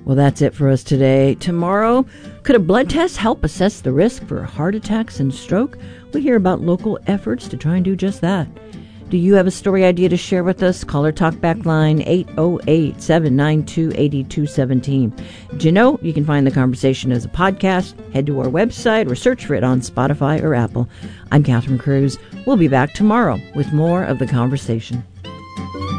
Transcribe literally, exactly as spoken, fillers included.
Well, that's it for us today. Tomorrow, could a blood test help assess the risk for heart attacks and stroke? We hear about local efforts to try and do just that. Do you have a story idea to share with us? Call or talk back line eight oh eight, seven nine two, eight two one seven. Do you know you can find the conversation as a podcast? Head to our website or search for it on Spotify or Apple. I'm Catherine Cruz. We'll be back tomorrow with more of the conversation.